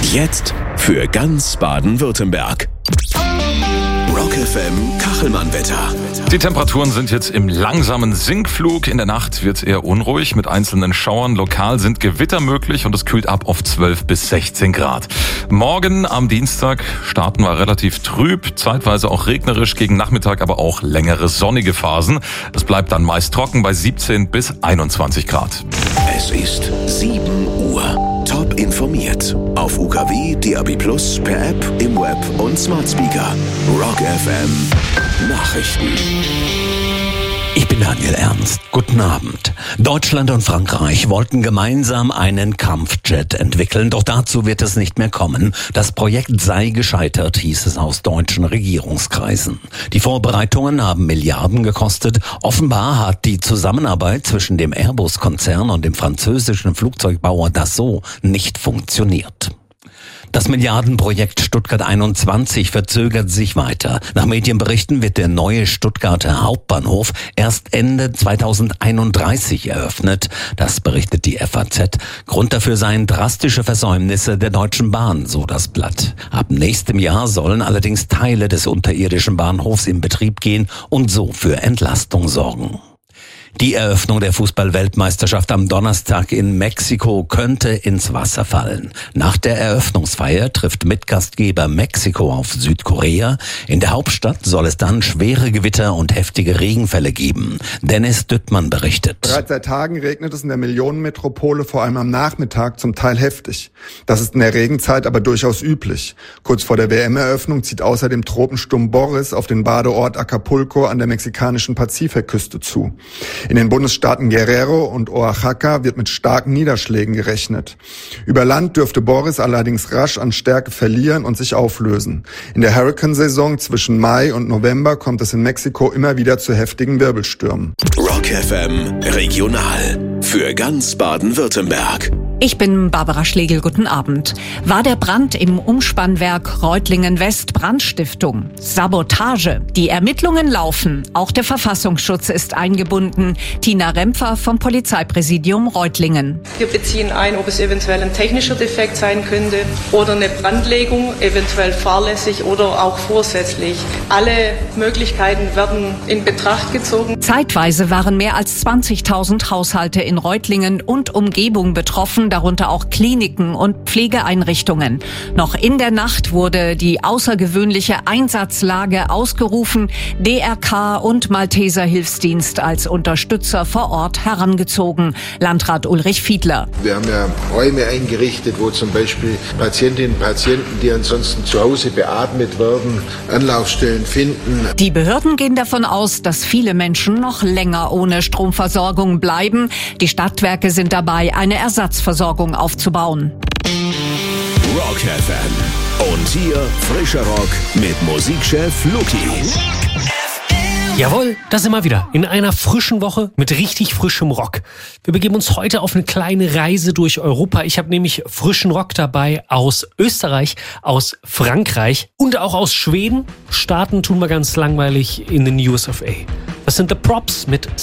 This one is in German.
Jetzt für ganz Baden-Württemberg. Rock FM Kachelmann-Wetter. Die Temperaturen sind jetzt im langsamen Sinkflug. In der Nacht wird es eher unruhig mit einzelnen Schauern. Lokal sind Gewitter möglich und es kühlt ab auf 12 bis 16 Grad. Morgen am Dienstag starten wir relativ trüb, zeitweise auch regnerisch, gegen Nachmittag aber auch längere sonnige Phasen. Es bleibt dann meist trocken bei 17 bis 21 Grad. Es ist 7 Uhr. Top informiert. Auf UKW, DAB+, per App, im Web und Smart Speaker. Rock FM Nachrichten. Ich bin Daniel Ernst. Guten Abend. Deutschland und Frankreich wollten gemeinsam einen Kampfjet entwickeln, doch dazu wird es nicht mehr kommen. Das Projekt sei gescheitert, hieß es aus deutschen Regierungskreisen. Die Vorbereitungen haben Milliarden gekostet. Offenbar hat die Zusammenarbeit zwischen dem Airbus-Konzern und dem französischen Flugzeugbauer Dassault nicht funktioniert. Das Milliardenprojekt Stuttgart 21 verzögert sich weiter. Nach Medienberichten wird der neue Stuttgarter Hauptbahnhof erst Ende 2031 eröffnet. Das berichtet die FAZ. Grund dafür seien drastische Versäumnisse der Deutschen Bahn, so das Blatt. Ab nächstem Jahr sollen allerdings Teile des unterirdischen Bahnhofs in Betrieb gehen und so für Entlastung sorgen. Die Eröffnung der Fußball-Weltmeisterschaft am Donnerstag in Mexiko könnte ins Wasser fallen. Nach der Eröffnungsfeier trifft Mitgastgeber Mexiko auf Südkorea. In der Hauptstadt soll es dann schwere Gewitter und heftige Regenfälle geben. Dennis Düttmann berichtet. Bereits seit Tagen regnet es in der Millionenmetropole, vor allem am Nachmittag, zum Teil heftig. Das ist in der Regenzeit aber durchaus üblich. Kurz vor der WM-Eröffnung zieht außerdem Tropensturm Boris auf den Badeort Acapulco an der mexikanischen Pazifikküste zu. In den Bundesstaaten Guerrero und Oaxaca wird mit starken Niederschlägen gerechnet. Über Land dürfte Boris allerdings rasch an Stärke verlieren und sich auflösen. In der Hurrikansaison zwischen Mai und November kommt es in Mexiko immer wieder zu heftigen Wirbelstürmen. Rock FM Regional für ganz Baden-Württemberg. Ich bin Barbara Schlegel, guten Abend. War der Brand im Umspannwerk Reutlingen West Brandstiftung? Sabotage? Die Ermittlungen laufen. Auch der Verfassungsschutz ist eingebunden. Tina Rempfer vom Polizeipräsidium Reutlingen. Wir beziehen ein, ob es eventuell ein technischer Defekt sein könnte oder eine Brandlegung, eventuell fahrlässig oder auch vorsätzlich. Alle Möglichkeiten werden in Betracht gezogen. Zeitweise waren mehr als 20.000 Haushalte in Reutlingen und Umgebung betroffen, darunter auch Kliniken und Pflegeeinrichtungen. Noch in der Nacht wurde die außergewöhnliche Einsatzlage ausgerufen, DRK und Malteser Hilfsdienst als Unterstützer vor Ort herangezogen. Landrat Ulrich Fiedler. Wir haben ja Räume eingerichtet, wo zum Beispiel Patientinnen und Patienten, die ansonsten zu Hause beatmet werden, Anlaufstellen finden. Die Behörden gehen davon aus, dass viele Menschen noch länger ohne Stromversorgung bleiben. Die Stadtwerke sind dabei, eine Ersatzversorgung aufzubauen. Rock FM. Und hier frischer Rock mit Musikchef Luki. Jawohl, das immer wieder. In einer frischen Woche mit richtig frischem Rock. Wir begeben uns heute auf eine kleine Reise durch Europa. Ich habe nämlich frischen Rock dabei aus Österreich, aus Frankreich und auch aus Schweden. Starten tun wir ganz langweilig in den US of A. Das sind The Props mit